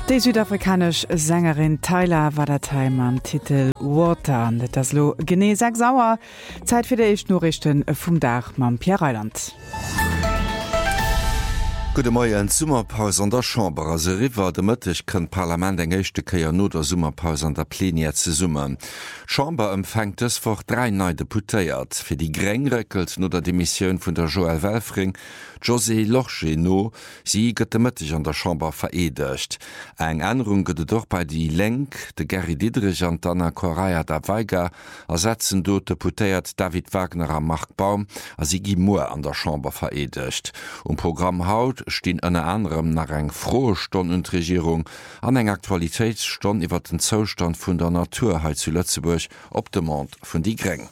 Die südafrikanische Sängerin Tyla war der Teil am Titel Water. Das lo gene sag sauer. Zeit für die ersten Nachrichten vom Dach mit Pierre Reiland. Gute Morgen, en Sommerpause an der Chambre. Also River de Mëttech kënnt Parlament eng echte Keier no der Sommerpause an der Plänie ze summen. Chambre empfängt es vor 3 neue Deputéiert. Für die Gräng reckelt no der Demission vun der Joël Welfring, José Lorgeno, sie gëtt de Mëttech an der Chambre veredecht. Eng Änderung gëtt doch bei die Lenk, de Gary Didrich an Anna Correia da Weiger ersetzen do Deputéiert David Wagner am Markbaum as Sigi Moore an der Chambre veredecht. Programm haut stehen unter anderem nach eng frohe Stunde und Regierung an eng Aktualitätsstunde iwwer den Zustand vun der Naturheit zu Lützeburg op dem Mond vun die Gräng.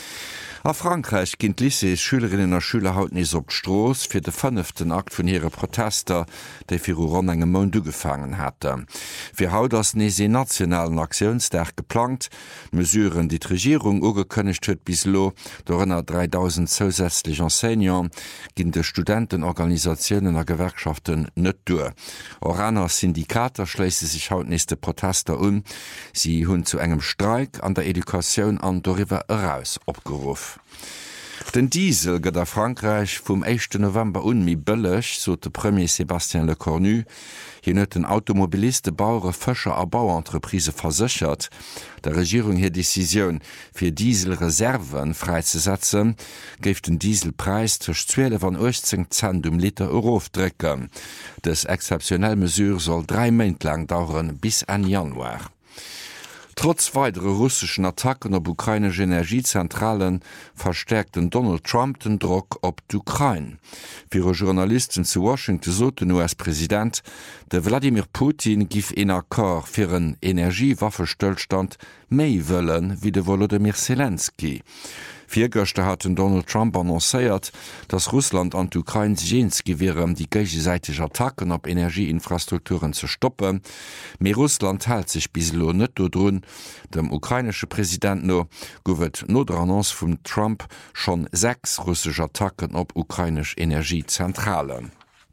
A Frankreich ginnt Lycées Schülerinnen und Schüler haut nies op d'Stroos fir de 5. Akt vun ihre Protester, déi fir rund engem Mond ugefangen hatte. Fir haut ass nese nationalen Aktionsdag geplant, Mesuren die Regierung ugekënnecht huet bis lo, dorënner 3000 zusätzlich Enseignants ginn de Studentenorganisationen a Gewerkschaften net du. Oraner Syndikater schleise sich haut nächste Protester sie hunn zu engem Streik an der Education an doriwer heraus opgerufen. Den Diesel gëtt a Frankreich vum 1. November mi bëllech, so de Premier Sébastien Lecornu, hi net den Automobiliste Bauere Fëscher a Bauentreprise versichert. Der Regierung hier Decision fir Dieselreserven freizusetzen, geif den Dieselpreis zwischen 12 und 18 Cent Liter aufdrecken. Das exceptionelle Mesure soll 3 Monate lang dauern bis an Januar. Trotz weiterer russischen Attacken auf ukrainische Energiezentralen verstärkten Donald Trump den Druck auf die Ukraine. Für Journalisten zu Washington so den US-Präsident, der Wladimir Putin gif in Akkord für einen Energiewaffenstillstand mehr wollen wie der Volodymyr Zelensky. Viergöchte hatten Donald Trump annoncéiert, dass Russland an die Ukraine jens gewähren, die gegenseitige Attacken auf Energieinfrastrukturen zu stoppen. Mais Russland hält sich bislo net dodrun. Dem ukrainische Präsident no gowet no der Annonce von Trump schon 6 russische Attacken auf ukrainische Energiezentralen.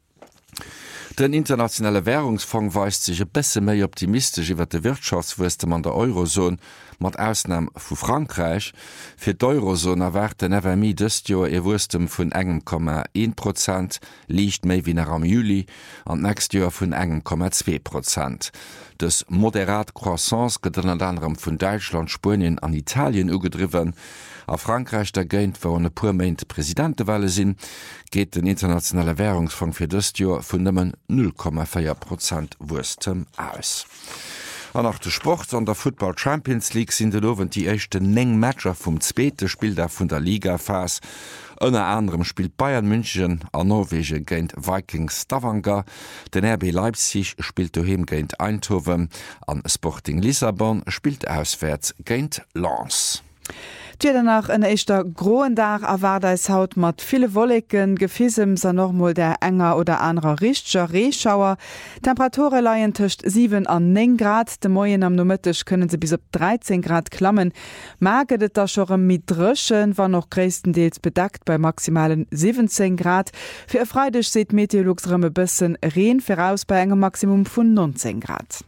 Den internationale Währungsfonds weist sich e bisse méi optimistisch iwwer de Wirtschaftswurstem an der Eurozone, mat Ausnahme vu Frankreich. Fir d'Eurozone erwarten FMI dëst Joer e Wurstem vun 1,1%, liicht méi wie am Juli, an nächst Joer vun 1,2%. Das moderat Croissance gëtt an anderem vun Deutschland, Spanien an Italien ugedriven. A Frankreich der Géint wo e puer méint Präsidentewahle sinn, geht den internationale Währungsfonds fir dëst Joer vun nëmmen 0,4% Wurstem aus. An nach de Sport an der Football Champions League sind den Owen die echten 9 Matcher vum zweete Spieltag vun der Liga fas. Unter anderem spielt Bayern München an Norwegen géint Vikings Stavanger, den RB Leipzig spielt daheim géint Eindhoven, an Sporting Lissabon spielt auswärts géint Lens. Nach en eischter groen Dach awer dais Haut mat viele Wolleken, Gefisem sa normal der enger oder anderer richscher Reeschauer. Temperature leien tcht 7 an 9 Grad, de Moien am Nomëttech können se bis op 13 Grad klammen. Magedet da schorem mit Drëschen war noch gréistendeels bedeckt bei maximalen 17 Grad. Fir e Freidech seet Meteorologsrëmme bëssen Reen voraus bei engem Maximum vun 19 Grad.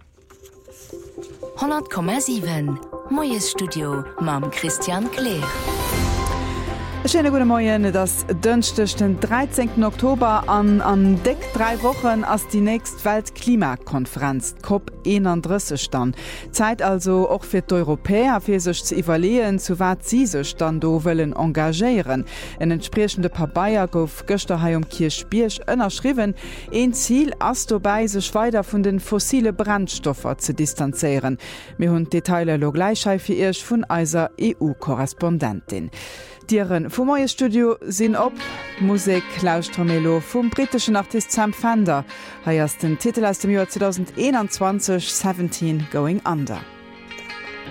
100,7 Moyes Studio mam Christian Kleer. Schöne gute Morgen, das dünnstig den 13. Oktober an dick 3 Wochen als die nächste Weltklimakonferenz COP31 dann. Zeit also auch für die Europäer, für sich zu evaluieren, zu was sie sich dann da wollen engagieren. Ein entsprechende Papaya gouf gestern Kirchbirch unterschrieben. Ein Ziel ist dabei, sich weiter von den fossilen Brennstoffen zu distanzieren. Wir haben Details gleich für euch von unserer EU-Korrespondentin. Dieren vom Moyes Studio sinn op Musik Laustromelo vom britischen Artist Sam Fender. Hier ist den Titel aus dem Jahr 2021 17 Going Under.